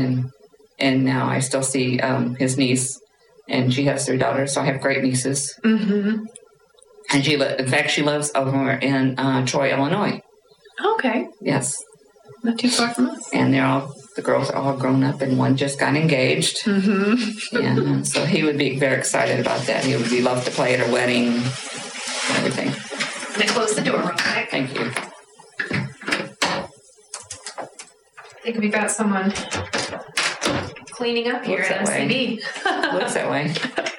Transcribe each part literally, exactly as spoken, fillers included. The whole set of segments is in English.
and, and now I still see um, his niece, and she has three daughters, so I have great nieces. Mm-hmm. And she, li- in fact, she lives over in uh, Troy, Illinois. Okay. Yes. Not too far from us. And they're all, the girls are all grown up, and one just got engaged. Mm-hmm. And uh, so he would be very excited about that. He would be love to play at her wedding and everything. I'm going to close the door real quick. Thank you. I think we've got someone cleaning up here Looks at that M C B. Looks that way.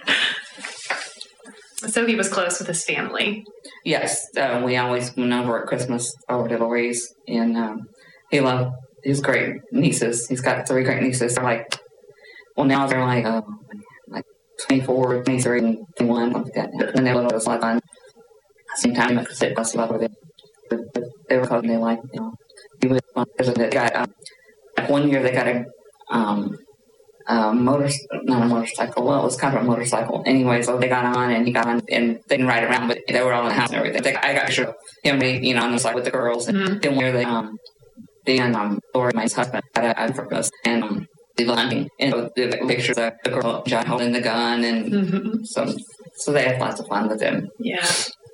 So he was close with his family. Yes, uh, we always went over at Christmas over to Louise, and um, he loved his great nieces. He's got three great nieces. They're like, well, now they're like, uh, like twenty-four, twenty-three, and twenty-one, something like that. And they were a lot of fun. At the same time, I could sit plus love with it. But they were called, and they like, you know, he was fun because they got, um, like one year they got a, um, Uh, motor, not a motorcycle. Well, it was kind of a motorcycle. Anyway, so they got on and he got on and they didn't ride around, but they were all in the house and everything. They, I got a picture of him, you know, on the side with the girls. And Mm-hmm. then where they, um, then, um, Lori, my husband, got out of purpose and, um, they were hunting. And so the pictures of the girl, John holding the gun. And Mm-hmm. so, so they had lots of fun with them. Yeah.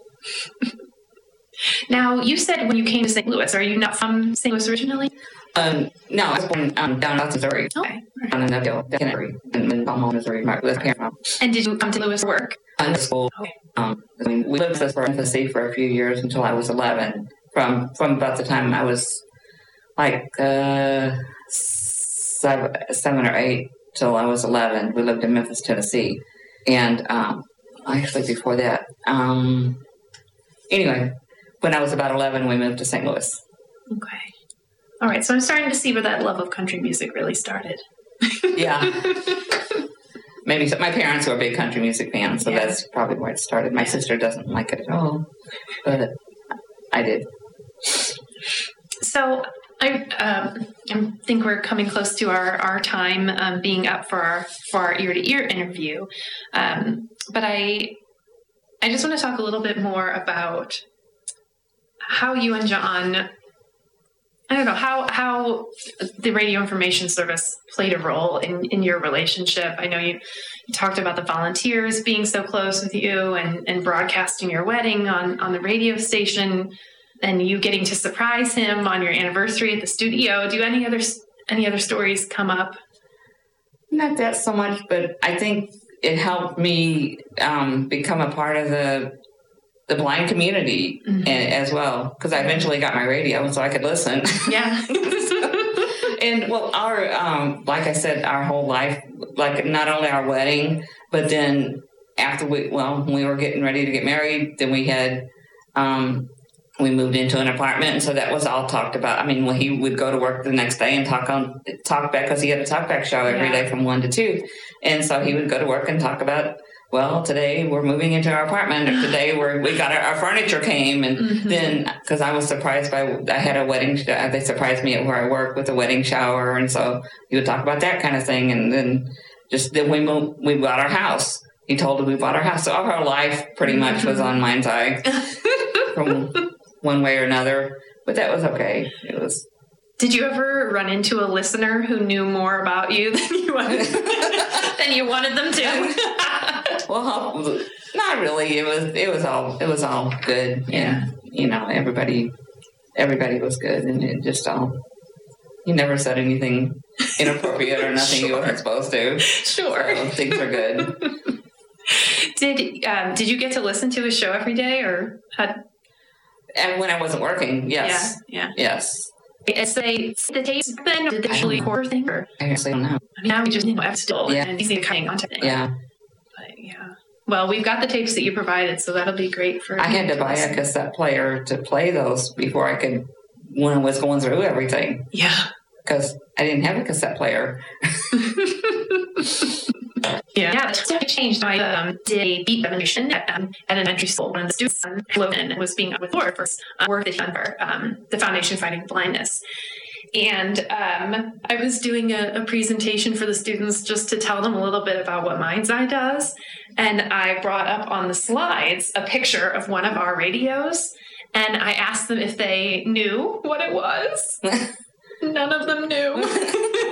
Now, you said when you came to Saint Louis, are you not from Saint Louis originally? Um, no, I was born um, down in Missouri. Okay. Down in Neville, Missouri, and in Belmont, Missouri, my parents from. And did you come to Louis for work? I went to school. Okay. Um, I mean, we lived with us for infancy for a few years until I was eleven. From from about the time I was like uh, seven, seven or eight till I was eleven, we lived in Memphis, Tennessee. And um, actually before that, um, anyway, when I was about eleven, we moved to Saint Louis. Okay. All right. So I'm starting to see where that love of country music really started. Yeah. Maybe so. My parents were big country music fans, so Yeah. that's probably where it started. My sister doesn't like it at all, but I did. So I, um, I think we're coming close to our, our time um, being up for our for our ear to ear interview, um, but I I just want to talk a little bit more about how you and John. I don't know how how the radio information service played a role in, in your relationship. I know you, you talked about the volunteers being so close with you and, and broadcasting your wedding on, on the radio station, and you getting to surprise him on your anniversary at the studio. Do any other any other stories come up? Not that so much, but I think it helped me um, become a part of the the blind community Mm-hmm. a- as well, because I eventually got my radio so I could listen. Yeah. And well, our um, like I said, our whole life, like not only our wedding, but then after we, well, when we were getting ready to get married, then we had, um, we moved into an apartment, and so that was all talked about. I mean, when he would go to work the next day and talk on talk back, because he had a talk back show every Yeah. day from one to two, and so he would go to work and talk about, well, today we're moving into our apartment, or today we're, we got our, our furniture came, and Mm-hmm. then, because I was surprised by, I had a wedding, they surprised me at where I work with a wedding shower, and so he would talk about that kind of thing, and then just, then we moved, we bought our house. He told us we bought our house, so our life pretty much was on Mind's Eye from one way or another, but that was okay. It was. Did you ever run into a listener who knew more about you than you wanted, than you wanted them to? Well, not really. It was. It was all. It was all good. Yeah. And, you know, everybody. Everybody was good, and it just all. He never said anything inappropriate or nothing Sure. he wasn't supposed to. Sure. So things are good. Did um, Did you get to listen to his show every day, or had? And when I wasn't working, yes, Yeah. yes. Yeah. Is they the tapes then, or did they actually record thing? Or I actually don't know. I mean, now we just you know have still Yeah. and easy to kind of contact. Yeah, But yeah. Well, we've got the tapes that you provided, so that'll be great for. I had to buy a cassette player to play those before I could. When I was going through everything, Yeah. because I didn't have a cassette player. Yeah, yeah. So I changed. I um, did a beat demonstration at, um, at elementary school. One of the students, um, Logan, was being with Laura for uh, work that he done for um, the Foundation Fighting Blindness. And um, I was doing a, a presentation for the students just to tell them a little bit about what Mind's Eye does. And I brought up on the slides a picture of one of our radios. And I asked them if they knew what it was. None of them knew.